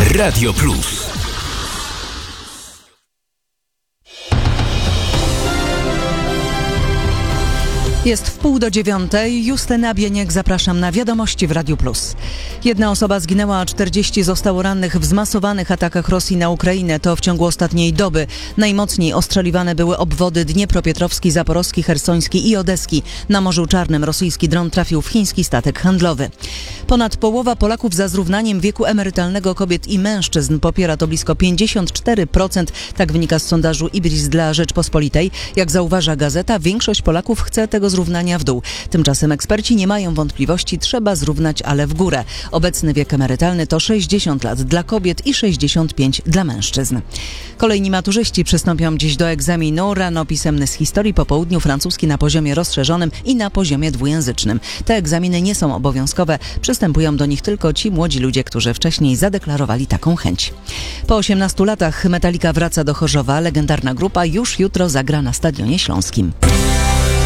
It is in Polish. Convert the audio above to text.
Radio Plus. Jest 8:30. Justyna Bieniek, zapraszam na wiadomości w Radiu Plus. 1 osoba zginęła, a 40 zostało rannych w zmasowanych atakach Rosji na Ukrainę. To w ciągu ostatniej doby. Najmocniej ostrzeliwane były obwody Dniepropietrowski, Zaporowski, Chersoński i Odeski. Na Morzu Czarnym rosyjski dron trafił w chiński statek handlowy. Ponad połowa Polaków za zrównaniem wieku emerytalnego kobiet i mężczyzn popiera, to blisko 54%. Tak wynika z sondażu Ibris dla Rzeczpospolitej. Jak zauważa gazeta, większość Polaków chce tego zrównania w dół. Tymczasem eksperci nie mają wątpliwości, trzeba zrównać, ale w górę. Obecny wiek emerytalny to 60 lat dla kobiet i 65 dla mężczyzn. Kolejni maturzyści przystąpią dziś do egzaminu. Rano pisemny z historii, po południu francuski na poziomie rozszerzonym i na poziomie dwujęzycznym. Te egzaminy nie są obowiązkowe. Przystępują do nich tylko ci młodzi ludzie, którzy wcześniej zadeklarowali taką chęć. Po 18 latach Metallica wraca do Chorzowa. Legendarna grupa już jutro zagra na Stadionie Śląskim.